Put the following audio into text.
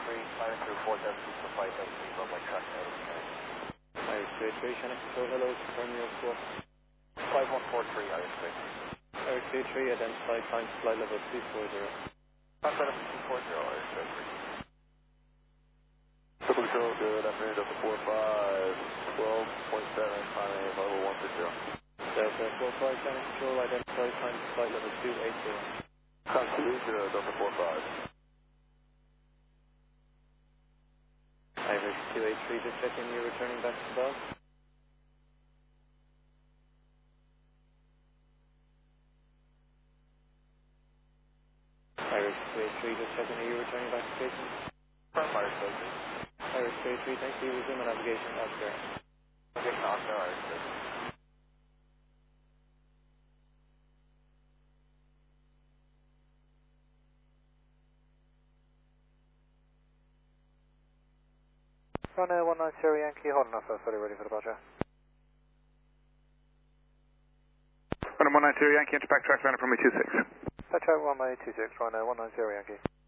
Irish 476 for 573, but my track out of the car. Irish 283, Chinook Control, hello, confirm your squawk. 5143 Irish 3. Irish 23, identify climb to flight level 240. Contact 240 Irish 23. Triple Control, good afternoon, Delta 45, 12.7, climbing level 160. Delta 45, Chinook Control, identify climb to flight level 280. Contact Delta 45. Irish 283, just checking you're returning back to Bell. Irish 283, just checking you're returning back to station. From Irish 23. Irish 283, thank you, resume navigation, Oscar. Navigation Oscar, Irish 3. Runway 190 Yankee, holding off, fully ready for departure. Runway 190 Yankee, enter back track line from me 26. Backtrack runway 26, runway 190 Yankee.